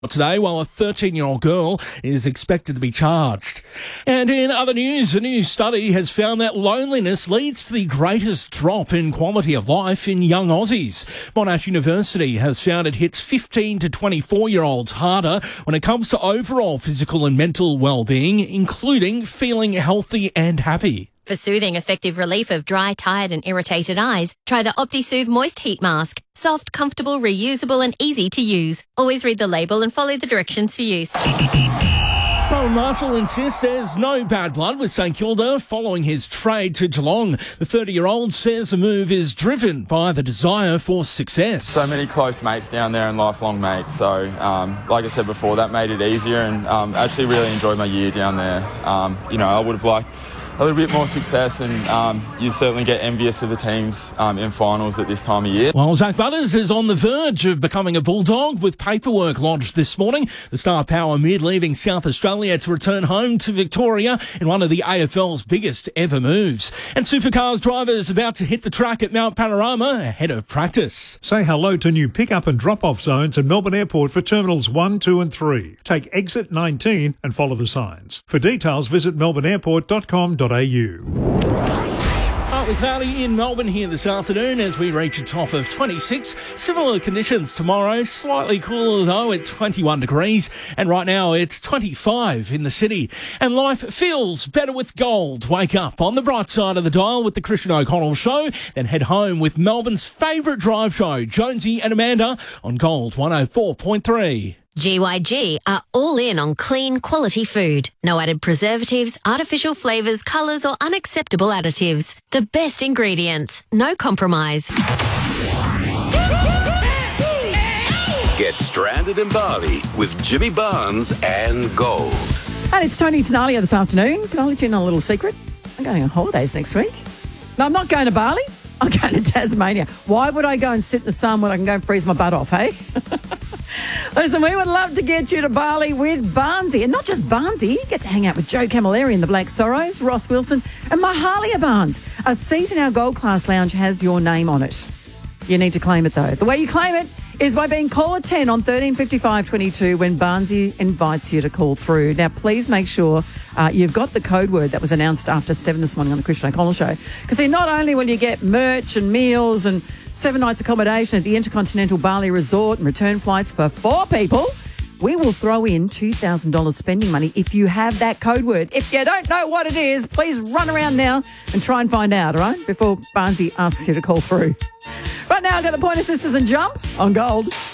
today, while a 13-year-old girl is expected to be charged. And in other news, a new study has found that loneliness leads to the greatest drop in quality of life in young Aussies. Monash University has found it hits 15 to 24-year-olds harder when it comes to overall physical and mental well-being, including feeling healthy and happy. For soothing, effective relief of dry, tired and irritated eyes, try the OptiSoothe Moist Heat Mask. Soft, comfortable, reusable and easy to use. Always read the label and follow the directions for use. Rowan Marshall insists there's no bad blood with St Kilda following his trade to Geelong. The 30-year-old says the move is driven by the desire for success. So many close mates down there and lifelong mates. So, like I said before, that made it easier and actually really enjoyed my year down there. I would have liked a little bit more success and you certainly get envious of the teams in finals at this time of year. Well, Zach Butters is on the verge of becoming a Bulldog with paperwork lodged this morning. The Star Power mid leaving South Australia to return home to Victoria in one of the AFL's biggest ever moves. And Supercars drivers about to hit the track at Mount Panorama ahead of practice. Say hello to new pick-up and drop-off zones at Melbourne Airport for Terminals 1, 2 and 3. Take exit 19 and follow the signs. For details, visit melbourneairport.com.au. Partly cloudy in Melbourne here this afternoon as we reach a top of 26. Similar conditions tomorrow, slightly cooler though at 21 degrees. And right now it's 25 in the city. And life feels better with gold. Wake up on the bright side of the dial with the Christian O'Connell Show. Then head home with Melbourne's favourite drive show, Jonesy and Amanda on Gold 104.3. GYG are all in on clean, quality food. No added preservatives, artificial flavours, colours or unacceptable additives. The best ingredients. No compromise. Get stranded in Bali with Jimmy Barnes and Gold. And it's Tony Tenalia this afternoon. Can I let you in on a little secret? I'm going on holidays next week. No, I'm not going to Bali. I'm going to Tasmania. Why would I go and sit in the sun when I can go and freeze my butt off, hey? Listen, we would love to get you to Bali with Barnesy. And not just Barnesy, you get to hang out with Joe Camilleri and the Black Sorrows, Ross Wilson and Mahalia Barnes. A seat in our Gold Class Lounge has your name on it. You need to claim it, though. The way you claim it is by being caller 10 on 135522 when Barnesy invites you to call through. Now, please make sure you've got the code word that was announced after 7 this morning on the Christian O'Connell Show. Because then not only will you get merch and meals and 7 nights accommodation at the Intercontinental Bali Resort and return flights for 4 people, we will throw in $2,000 spending money if you have that code word. If you don't know what it is, please run around now and try and find out, all right, before Barnesy asks you to call through. Right now, I've got the Pointer Sisters and Jump on Gold.